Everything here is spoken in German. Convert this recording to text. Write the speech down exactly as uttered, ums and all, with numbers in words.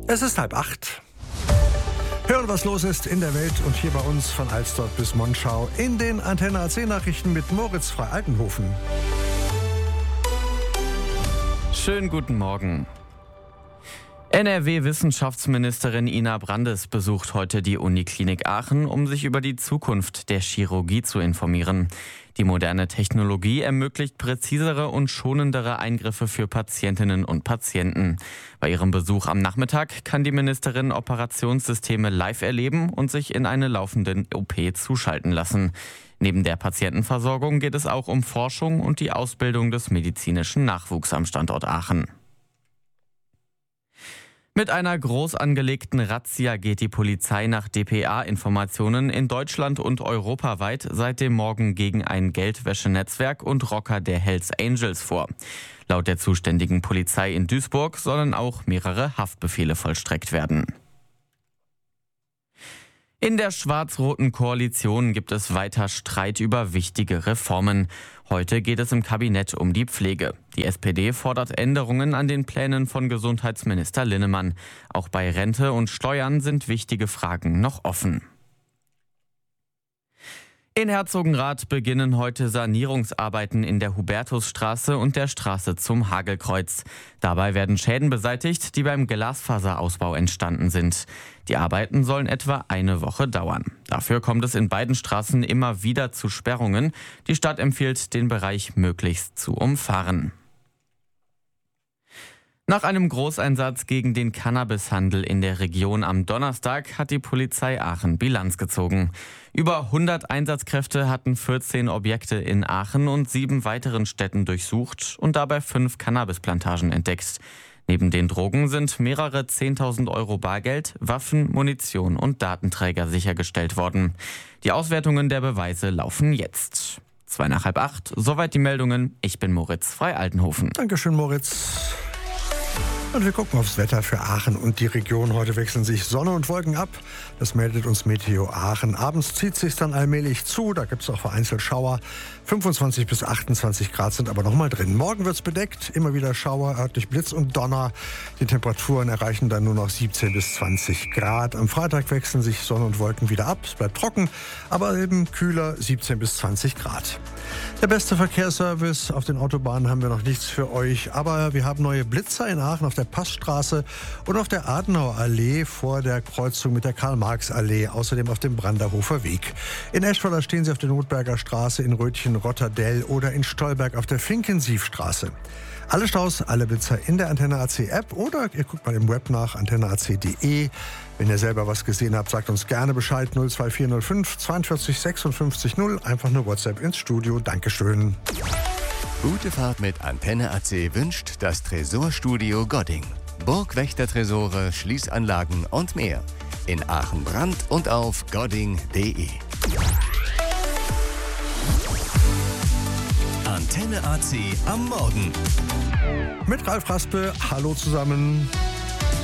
Es ist halb acht. Hören, was los ist in der Welt und hier bei uns von Alsdorf bis Monschau in den Antenne A C Nachrichten mit Moritz Frei-Altenhofen. Schönen guten Morgen. N R W-Wissenschaftsministerin Ina Brandes besucht heute die Uniklinik Aachen, um sich über die Zukunft der Chirurgie zu informieren. Die moderne Technologie ermöglicht präzisere und schonendere Eingriffe für Patientinnen und Patienten. Bei ihrem Besuch am Nachmittag kann die Ministerin Operationssysteme live erleben und sich in eine laufende O P zuschalten lassen. Neben der Patientenversorgung geht es auch um Forschung und die Ausbildung des medizinischen Nachwuchs am Standort Aachen. Mit einer groß angelegten Razzia geht die Polizei nach D P A-Informationen in Deutschland und europaweit seit dem Morgen gegen ein Geldwäschenetzwerk und Rocker der Hells Angels vor. Laut der zuständigen Polizei in Duisburg sollen auch mehrere Haftbefehle vollstreckt werden. In der schwarz-roten Koalition gibt es weiter Streit über wichtige Reformen. Heute geht es im Kabinett um die Pflege. Die S P D fordert Änderungen an den Plänen von Gesundheitsminister Linnemann. Auch bei Rente und Steuern sind wichtige Fragen noch offen. In Herzogenrath beginnen heute Sanierungsarbeiten in der Hubertusstraße und der Straße zum Hagelkreuz. Dabei werden Schäden beseitigt, die beim Glasfaserausbau entstanden sind. Die Arbeiten sollen etwa eine Woche dauern. Dafür kommt es in beiden Straßen immer wieder zu Sperrungen. Die Stadt empfiehlt, den Bereich möglichst zu umfahren. Nach einem Großeinsatz gegen den Cannabishandel in der Region am Donnerstag hat die Polizei Aachen Bilanz gezogen. Über hundert Einsatzkräfte hatten vierzehn Objekte in Aachen und sieben weiteren Städten durchsucht und dabei fünf Cannabisplantagen entdeckt. Neben den Drogen sind mehrere zehntausend Euro Bargeld, Waffen, Munition und Datenträger sichergestellt worden. Die Auswertungen der Beweise laufen jetzt. Zwei nach halb acht, soweit die Meldungen. Ich bin Moritz Frei-Altenhofen. Dankeschön, Moritz. Und wir gucken aufs Wetter für Aachen und die Region. Heute wechseln sich Sonne und Wolken ab. Das meldet uns Meteo Aachen. Abends zieht sich dann allmählich zu. Da gibt es auch vereinzelt Schauer. fünfundzwanzig bis achtundzwanzig Grad sind aber noch mal drin. Morgen wird es bedeckt. Immer wieder Schauer, örtlich Blitz und Donner. Die Temperaturen erreichen dann nur noch siebzehn bis zwanzig Grad. Am Freitag wechseln sich Sonne und Wolken wieder ab. Es bleibt trocken, aber eben kühler, siebzehn bis zwanzig Grad. Der beste Verkehrsservice. Auf den Autobahnen haben wir noch nichts für euch. Aber wir haben neue Blitzer in Aachen auf der Passstraße und auf der Adenauer Allee vor der Kreuzung mit der Karl-Marx-Allee, außerdem auf dem Branderhofer Weg. In Eschweiler stehen sie auf der Notberger Straße, in Rötchen, Rotterdell oder in Stolberg auf der Finkensiefstraße. Alle Staus, alle Blitzer in der Antenne A C App oder ihr guckt mal im Web nach antenne a c punkt de. Wenn ihr selber was gesehen habt, sagt uns gerne Bescheid. null zwei vier null fünf zweiundvierzig sechsundfünfzig null. Einfach nur WhatsApp ins Studio. Dankeschön. Gute Fahrt mit Antenne A C wünscht das Tresorstudio Godding. Burgwächtertresore, Schließanlagen und mehr. In Aachen-Brand und auf godding punkt de. Antenne A C am Morgen. Mit Ralf Raspe. Hallo zusammen.